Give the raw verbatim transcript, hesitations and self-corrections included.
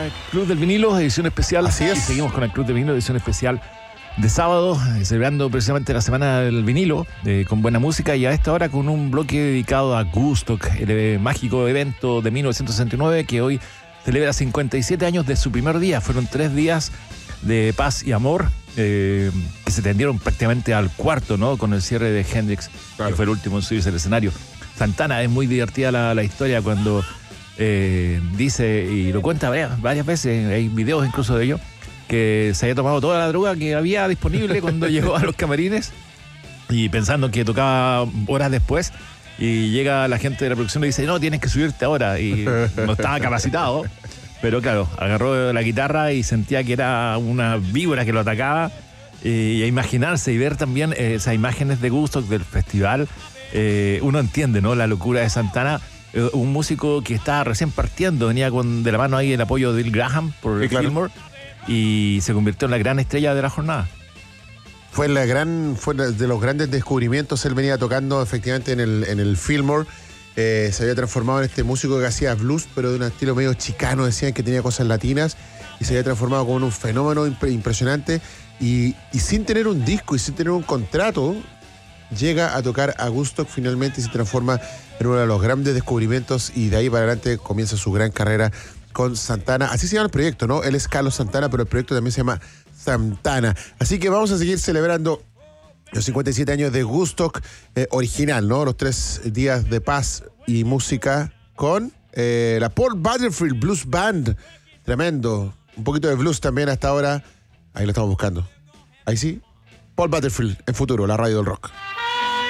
Club del Vinilo, edición especial. Así es. Y seguimos con el Club del Vinilo, edición especial de sábado, eh, celebrando precisamente la semana del vinilo, eh, con buena música, y a esta hora con un bloque dedicado a Woodstock, el eh, mágico evento de mil novecientos sesenta y nueve que hoy celebra cincuenta y siete años de su primer día. Fueron tres días de paz y amor, eh, que se tendieron prácticamente al cuarto, ¿no? Con el cierre de Hendrix, claro, que fue el último en subirse al escenario. Santana, es muy divertida la, la historia cuando eh, dice, y lo cuenta varias, varias veces, hay videos incluso de ello, que se había tomado toda la droga que había disponible cuando llegó a los camarines, y pensando que tocaba horas después, y llega la gente de la producción y dice, no, tienes que subirte ahora, y no estaba capacitado, pero claro, agarró la guitarra y sentía que era una víbora que lo atacaba, y a imaginarse y ver también eh, esas imágenes de Woodstock del festival, eh, uno entiende, ¿no?, la locura de Santana, eh, un músico que estaba recién partiendo, venía con de la mano ahí el apoyo de Bill Graham por sí, claro, Fillmore, y se convirtió en la gran estrella de la jornada. Fue la gran, fue de los grandes descubrimientos. Él venía tocando efectivamente en el, en el Fillmore. Eh, se había transformado en este músico que hacía blues, pero de un estilo medio chicano, decían que tenía cosas latinas, y se había transformado como en un fenómeno impre- impresionante. Y, y sin tener un disco y sin tener un contrato, llega a tocar a Woodstock finalmente y se transforma en uno de los grandes descubrimientos, y de ahí para adelante comienza su gran carrera con Santana. Así se llama el proyecto, ¿no? Él es Carlos Santana, pero el proyecto también se llama Santana. Así que vamos a seguir celebrando los cincuenta y siete años de Woodstock eh, original, ¿no? Los tres días de paz y música con eh, la Paul Butterfield Blues Band. Tremendo. Un poquito de blues también hasta ahora. Ahí lo estamos buscando. Ahí sí. Paul Butterfield en Futuro, la radio del rock.